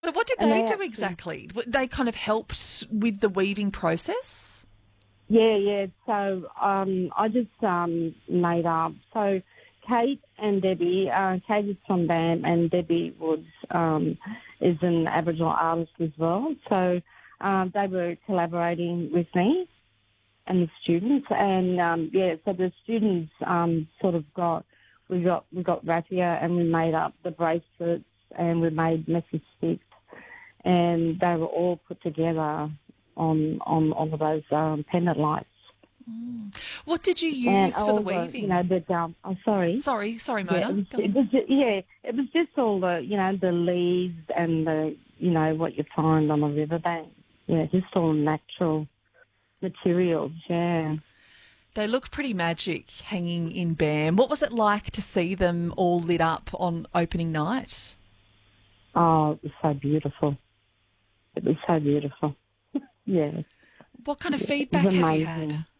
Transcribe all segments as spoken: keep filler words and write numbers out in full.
So what did And they they do actually, exactly? They kind of helped with the weaving process? yeah, yeah. So um, I just um, made up. So Kate and Debbie, uh, Kate is from BAM, and Debbie was um, is an Aboriginal artist as well. So um, they were collaborating with me and the students, and um, yeah, so the students um, sort of got we got we got raffia, and we made up the bracelets, and we made message sticks, and they were all put together on on all of those um, pendant lights. What did you And use for the all the, you know, weaving? the um, oh, sorry, Sorry, sorry, yeah, it Mona. was, Go it on. was, ju- yeah, it was just all the, you know, the leaves and the, you know, what you find on the riverbank. Yeah, just all natural materials. Yeah. They look pretty magic hanging in BAM. What was it like to see them all lit up on opening night? Oh, it was so beautiful. It was so beautiful. Yeah, What kind of yeah, it was feedback have you had? amazing.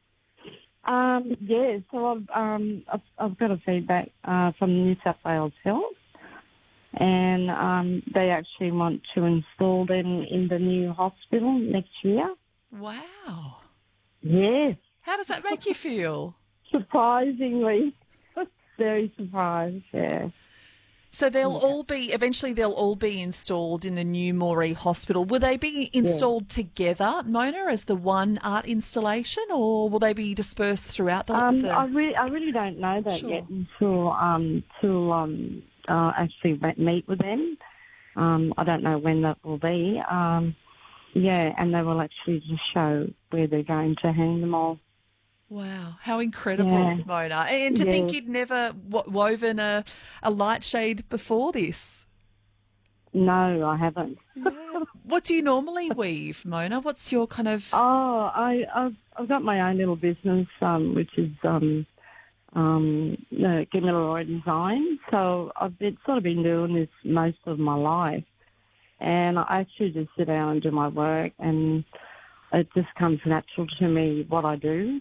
Um, yeah, so I've um, I've, I've got a feedback uh, from New South Wales Health, and um, they actually want to install them in the new hospital next year. Wow. Yes, How does that make you feel? surprisingly, very surprised. Yeah, So they'll yeah, all be, eventually they'll all be installed in the new Moree Hospital. Will they be yeah. installed together, Mona, as the one art installation, or will they be dispersed throughout the... Um, I the... really, I really don't know that yet Sure. until um, till um, uh, actually meet with them. Um, I don't know when that will be. Um, yeah, and they will actually just show where they're going to hang them all. Wow, how incredible, Yeah, Mona. And to think yeah. you'd never wo- woven a, a light shade before this. No, I haven't. Yeah. What do you normally weave, Mona? What's your kind of... Oh, I, I've, I've got my own little business, um, which is um, um, uh, Gamilaroi Design. So I've been, sort of been doing this most of my life. And I actually just sit down and do my work, and it just comes natural to me what I do,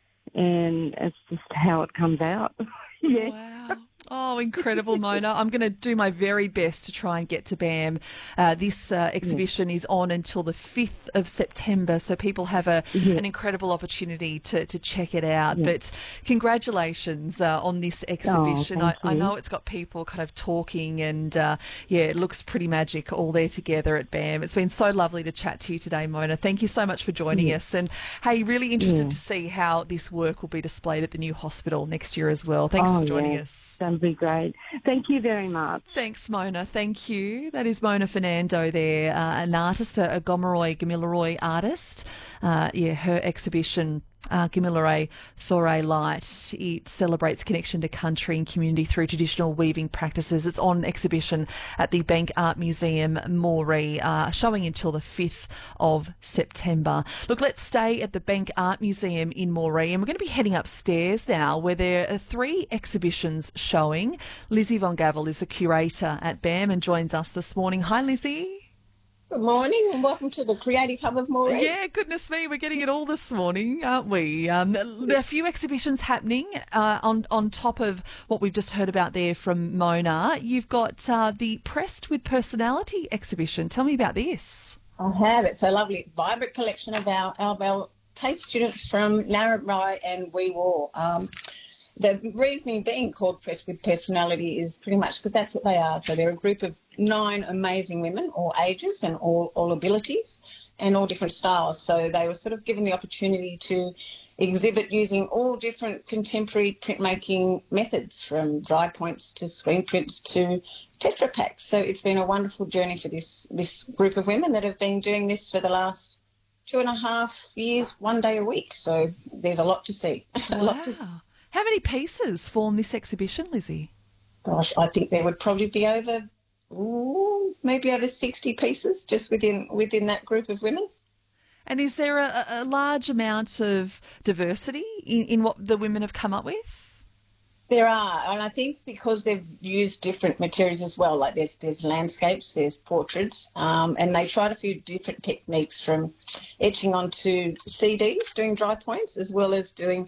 and it's just how it comes out. Yeah. Wow. Oh, incredible, Mona. I'm going to do my very best to try and get to BAM. Uh, this uh, Yeah. exhibition is on until the fifth of September, so people have a Yeah. an incredible opportunity to, to check it out. Yeah. But congratulations uh, on this Oh, exhibition. I, thank I you. know it's got people kind of talking and, uh, yeah, it looks pretty magic all there together at BAM. It's been so lovely to chat to you today, Mona. Thank you so much for joining Yeah. us. And, hey, really interested Yeah. to see how this work will be displayed at the new hospital next year as well. Thanks Oh, for joining yeah. us. That'll be great. Thank you very much. Thanks, Mona. Thank you. That is Mona Fernando there, uh, an artist, a, a Gomeroi, Gamilaroi artist. Uh, yeah, her exhibition, uh, Gamilaroi Thore Light, it celebrates connection to country and community through traditional weaving practices. It's on exhibition at the Bank Art Museum, Moree, uh, showing until the fifth of September. Look, let's stay at the Bank Art Museum in Moree, and we're going to be heading upstairs now where there are three exhibitions showing. Lizzie Von Gavel is the curator at BAM and joins us this morning. Hi, Lizzie. Good morning and welcome to the Creative Hub of Moree. Yeah, goodness me, we're getting it all this morning, aren't we? Um, there are a few exhibitions happening uh, on on top of what we've just heard about there from Mona. You've got uh, the Pressed with Personality exhibition. Tell me about this. I have. It's a lovely, vibrant collection of our, of our TAFE students from Narrabri and Wee Waa. Um, the reasoning being called Pressed with Personality is pretty much because that's what they are. So they're a group of nine amazing women, all ages and all, all abilities and all different styles. So they were sort of given the opportunity to exhibit using all different contemporary printmaking methods, from dry points to screen prints to Tetra Paks. So it's been a wonderful journey for this, this group of women that have been doing this for the last two and a half years, one day a week. So there's a lot to see. a lot to Wow. How many pieces form this exhibition, Lizzie? Gosh, I think there would probably be over, ooh, maybe over sixty pieces just within within that group of women. And is there a, a large amount of diversity in, in what the women have come up with? There are, and I think because they've used different materials as well, like there's there's landscapes, there's portraits, um, and they tried a few different techniques, from etching onto C Ds, doing dry points, as well as doing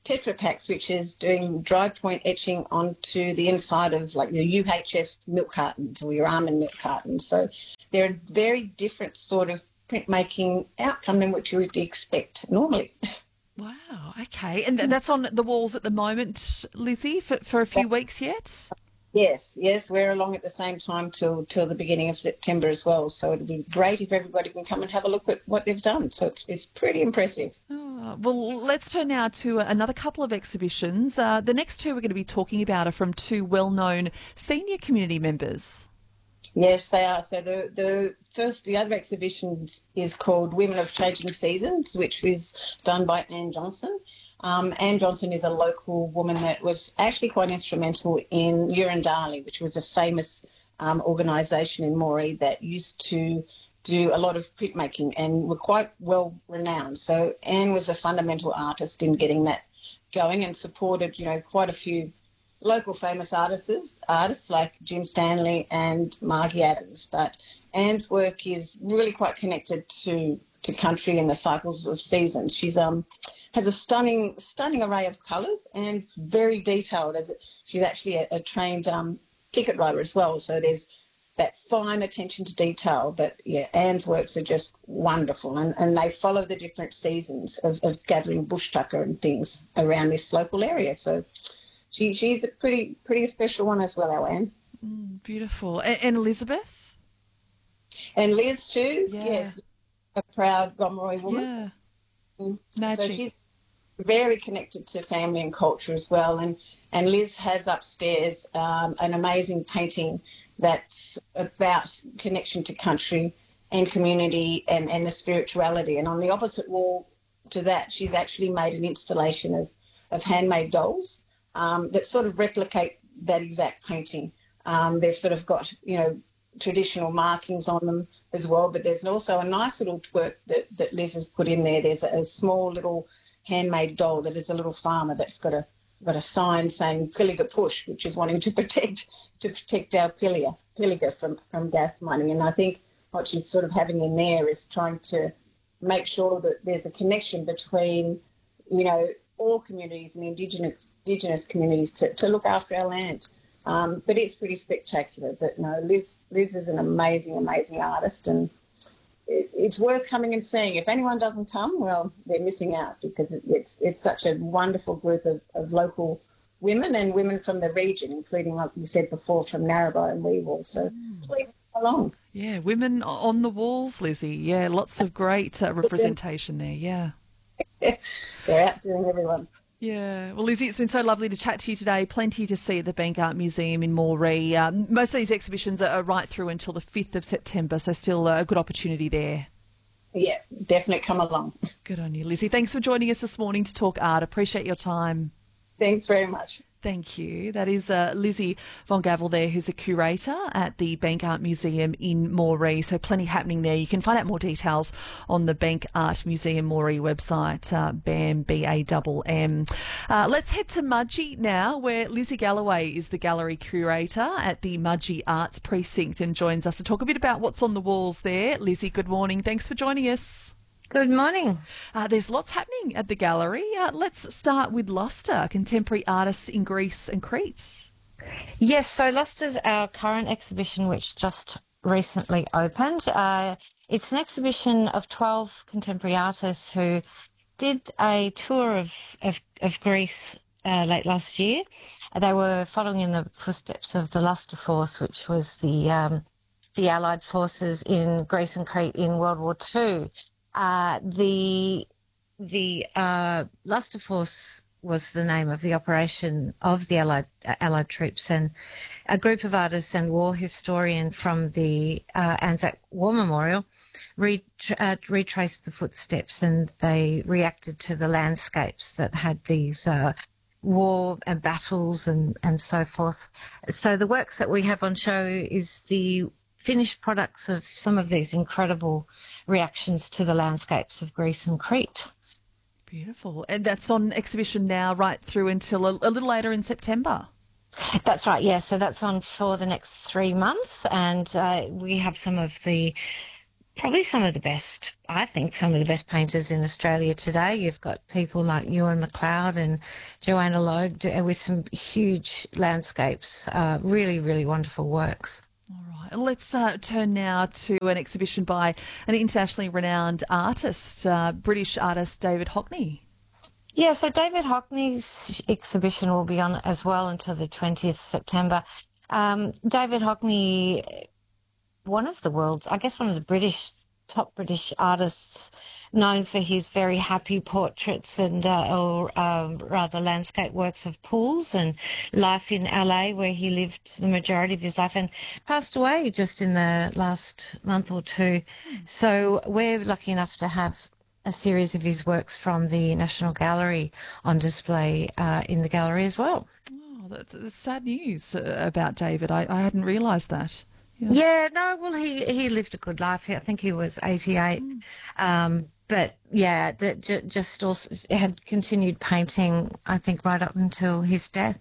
Tetra Paks, which is doing dry point etching onto the inside of like your U H F milk cartons or your almond milk cartons. So they're a very different sort of printmaking outcome than what you would expect normally. Wow, okay. And th- that's on the walls at the moment, Lizzie, for, for a few weeks yet? Yes, yes, we're along at the same time till till the beginning of September as well. So it'd be great if everybody can come and have a look at what they've done. So it's, it's pretty impressive. Oh, well, let's turn now to another couple of exhibitions. Uh, the next two we're going to be talking about are from two well-known senior community members. Yes, they are. So the, the first, the other exhibition is called Women of Changing Seasons, which was done by Anne Johnson. Um, Anne Johnson is a local woman that was actually quite instrumental in Urundali, which was a famous um, organisation in Moree that used to do a lot of printmaking and were quite well renowned. So Anne was a fundamental artist in getting that going and supported, you know, quite a few local famous artists, artists like Jim Stanley and Margie Adams. But Anne's work is really quite connected to, to country and the cycles of seasons. She's um has a stunning, stunning array of colours and it's very detailed. As it, she's actually a, a trained um, ticket writer as well, so there's that fine attention to detail. But yeah, Anne's works are just wonderful, and, and they follow the different seasons of, of gathering bush tucker and things around this local area. So she she's a pretty pretty special one as well, our Anne. Mm, beautiful. And, and Elizabeth? And Liz too. Yeah. Yes, a proud Gomeroi woman. Yeah. Mm. Magic. So she's very connected to family and culture as well. And, and Liz has upstairs um, an amazing painting that's about connection to country and community and, and the spirituality. And on the opposite wall to that, she's actually made an installation of, of handmade dolls um, that sort of replicate that exact painting. Um, they've sort of got, you know, traditional markings on them as well, but there's also a nice little twerk that, that Liz has put in there. There's a, a small little handmade doll that is a little farmer that's got a got a sign saying Pilliga Push, which is wanting to protect to protect our Pilliga, Pilliga from, from gas mining. And I think what she's sort of having in there is trying to make sure that there's a connection between, you know, all communities and Indigenous Indigenous communities to, to look after our land. Um, but it's pretty spectacular. But no, Liz Liz is an amazing, amazing artist, and it, it's worth coming and seeing. If anyone doesn't come, well, they're missing out because it, it's it's such a wonderful group of, of local women and women from the region, including, like you said before, from Narrabri and Weevil. So mm. please come along. Yeah, women on the walls, Lizzie. Yeah, lots of great uh, representation there. Yeah, they're outdoing everyone. Yeah. Well, Lizzie, it's been so lovely to chat to you today. Plenty to see at the Bank Art Museum in Moree. Um, most of these exhibitions are right through until the fifth of September, so still a good opportunity there. Yeah, definitely come along. Good on you, Lizzie. Thanks for joining us this morning to talk art. Appreciate your time. Thanks very much. Thank you. That is uh, Lizzie von Gavel there, who's a curator at the Bank Art Museum in Moree. So plenty happening there. You can find out more details on the Bank Art Museum Moree website, uh, B A M, B A M M. Uh, let's head to Mudgee now, where Lizzie Galloway is the gallery curator at the Mudgee Arts Precinct and joins us to talk a bit about what's on the walls there. Lizzie, good morning. Thanks for joining us. Good morning. Uh, there's lots happening at the gallery. Uh, let's start with Luster, contemporary artists in Greece and Crete. Yes, so Luster's our current exhibition, which just recently opened. Uh, it's an exhibition of twelve contemporary artists who did a tour of, of, of Greece uh, late last year. They were following in the footsteps of the Luster Force, which was the, um, the Allied forces in Greece and Crete in World War Two. Uh, the the uh, Luster Force was the name of the operation of the Allied uh, Allied troops, and a group of artists and war historian from the uh, Anzac War Memorial re- uh, retraced the footsteps, and they reacted to the landscapes that had these uh, war and battles and, and so forth. So the works that we have on show is the finished products of some of these incredible reactions to the landscapes of Greece and Crete. Beautiful. And that's on exhibition now right through until a, a little later in September. That's right, yeah. So that's on for the next three months, and uh, we have some of the probably some of the best, I think, some of the best painters in Australia today. You've got people like Ewan McLeod and Joanna Logue do, with some huge landscapes, uh, really, really wonderful works. All right. Let's uh, turn now to an exhibition by an internationally renowned artist, uh, British artist David Hockney. Yeah, so David Hockney's exhibition will be on as well until the twentieth of September. Um, David Hockney, one of the world's, I guess one of the British, top British artists, known for his very happy portraits and, uh, or um, rather landscape works of pools and life in L A, where he lived the majority of his life, and passed away just in the last month or two. So we're lucky enough to have a series of his works from the National Gallery on display uh, in the gallery as well. Oh, that's, that's sad news uh, about David. I, I hadn't realised that. Yeah. Yeah, no, well, he, he lived a good life. I think he was eighty-eight. Mm. Um, but, yeah, that j- just also had continued painting, I think, right up until his death.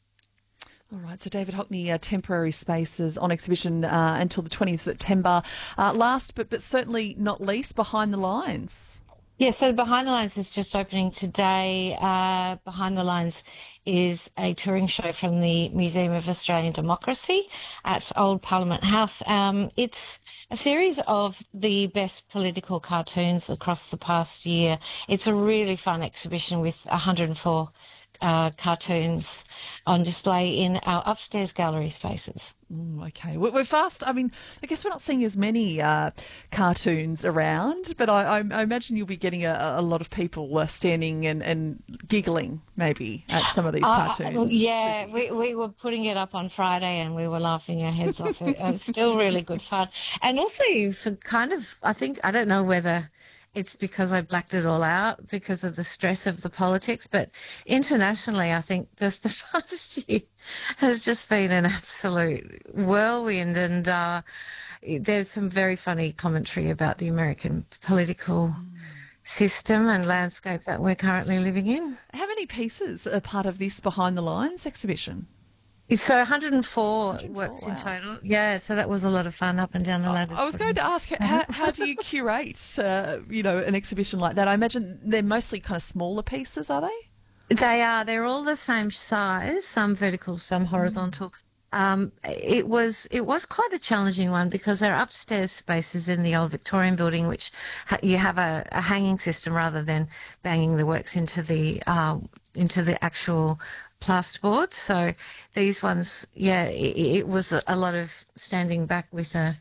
All right, so David Hockney, uh, Temporary Spaces on exhibition uh, until the twentieth of September. Uh, last but, but certainly not least, Behind the Lines. Yeah, so Behind the Lines is just opening today. Uh, Behind the Lines is a touring show from the Museum of Australian Democracy at Old Parliament House. Um, it's a series of the best political cartoons across the past year. It's a really fun exhibition with one hundred four uh, cartoons on display in our upstairs gallery spaces. Mm, okay, we're, we're fast. I mean, I guess we're not seeing as many uh, cartoons around, but I, I, I imagine you'll be getting a, a lot of people uh, standing and, and giggling maybe at some of these cartoons. Uh, yeah, we, we were putting it up on Friday and we were laughing our heads off. It was still really good fun. And also for kind of, I think, I don't know whether it's because I blacked it all out because of the stress of the politics, but internationally, I think the, the past year has just been an absolute whirlwind, and uh, there's some very funny commentary about the American political system and landscape that we're currently living in. How many pieces are part of this Behind the Lines exhibition? So one hundred four, one hundred four works wow. in total. Yeah, so that was a lot of fun up and down the ladder. I was going to ask, how, how do you curate, uh, you know, an exhibition like that? I imagine they're mostly kind of smaller pieces, are they? They are. They're all the same size, some vertical, some horizontal. Mm. Um, it was it was quite a challenging one because there are upstairs spaces in the old Victorian building, which ha- you have a, a hanging system rather than banging the works into the uh, into the actual plasterboard. So these ones, yeah, it, it was a, a lot of standing back with a,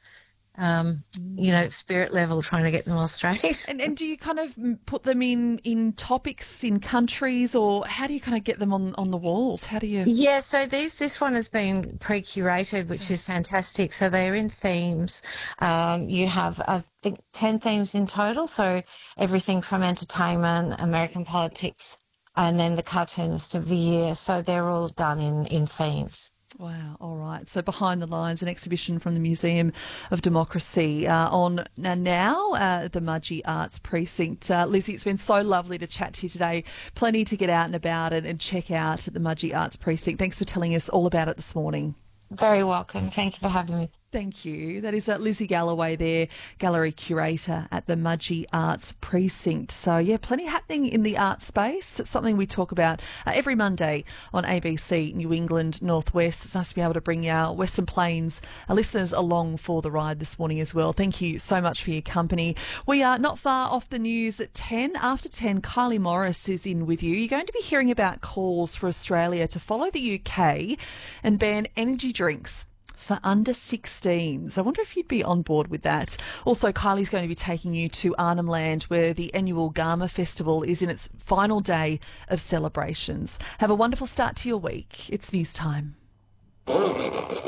um, you know, spirit level, trying to get them all straight. And, and do you kind of put them in, in topics, in countries, or how do you kind of get them on, on the walls? How do you? Yeah, so these this one has been pre-curated, which is fantastic. So they're in themes. Um, you have, I think, ten themes in total. So everything from entertainment, American politics, and then the cartoonist of the year. So they're all done in, in themes. Wow. All right. So Behind the Lines, an exhibition from the Museum of Democracy uh, on now uh, the Mudgee Arts Precinct. Uh, Lizzie, it's been so lovely to chat to you today. Plenty to get out and about and, and check out at the Mudgee Arts Precinct. Thanks for telling us all about it this morning. Very welcome. Thank you for having me. Thank you. That is uh, Lizzie Galloway there, gallery curator at the Mudgee Arts Precinct. So, yeah, plenty happening in the art space. It's something we talk about uh, every Monday on A B C New England Northwest. It's nice to be able to bring our Western Plains uh, listeners along for the ride this morning as well. Thank you so much for your company. We are not far off the news at ten. After ten, Kylie Morris is in with you. You're going to be hearing about calls for Australia to follow the U K and ban energy drinks for under sixteens. I wonder if you'd be on board with that. Also, Kylie's going to be taking you to Arnhem Land, where the annual Garma Festival is in its final day of celebrations. Have a wonderful start to your week. It's news time. Don't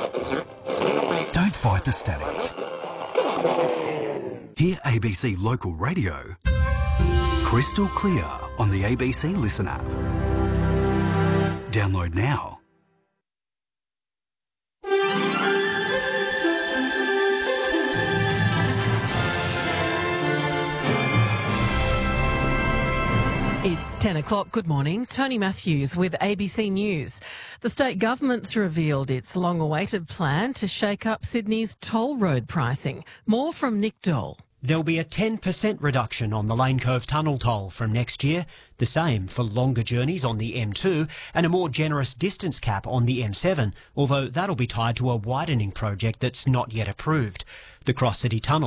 fight the static. Hear A B C Local Radio crystal clear on the A B C Listen app. Download now. It's ten o'clock. Good morning. Tony Matthews with A B C News. The state government's revealed its long-awaited plan to shake up Sydney's toll road pricing. More from Nick Dole. There'll be a ten percent reduction on the Lane Cove Tunnel toll from next year, the same for longer journeys on the M two and a more generous distance cap on the M seven, although that'll be tied to a widening project that's not yet approved. The Cross City Tunnel